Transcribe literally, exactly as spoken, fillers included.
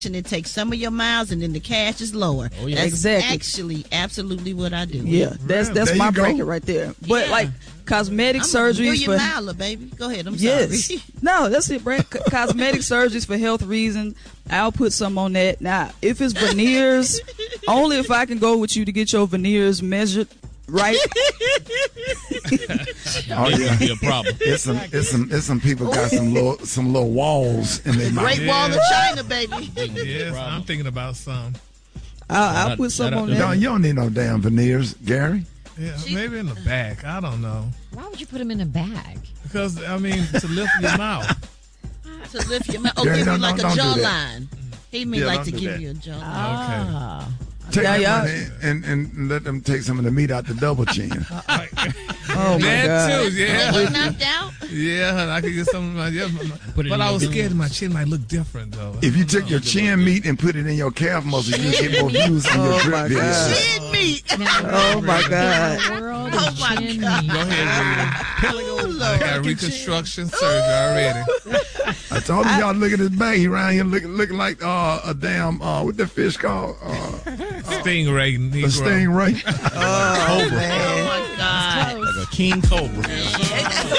and it takes some of your miles and then the cash is lower. Oh, yeah. That's Exactly. actually absolutely what I do. Yeah, that's that's There my you go. bracket right there. But Yeah. like cosmetic I'm surgeries a for million miler, baby. Go ahead. I'm yes, sorry. no, that's it. Brand C- cosmetic surgeries for health reasons. I'll put some on that. Now, if it's veneers, only if I can go with you to get your veneers measured right. Oh It yeah. would be a problem. It's some, it's some, it's some people got some little, some little walls in their mouth. Great Wall of China, baby. Yes, I'm thinking about some. I'll, I'll That- put some that- on that- No, that. you don't need no damn veneers, Gary. Yeah, maybe in the back. I don't know. Why would you put them in a bag? Because, I mean, to lift your mouth. To lift your mouth. Oh, Gary, give you don't- like a don't- don't do that. jawline. He mean Yeah, like don't to do give that. you a jawline. Ah. Take Yeah, that y'all- money and, and let them take some of the meat out the double chin. Oh my That god. too, yeah. Get knocked out? Yeah, I could get some of my, yeah, Put it but in I your was belly. scared my chin might look different, though. If you took your chin meat and put it in your calf muscle, you get more views on your Oh, drip my video. God. Chin meat. Oh my god. World Oh, of my chin God. meat. Go ahead, Rudy. Oh, I Lord. got reconstruction surgery already. I told you y'all look at his bag. He around here looking looking like uh, a damn uh, what the fish called uh, Stingray. a Negro. stingray. Oh man. Oh, my God. Like a king cobra.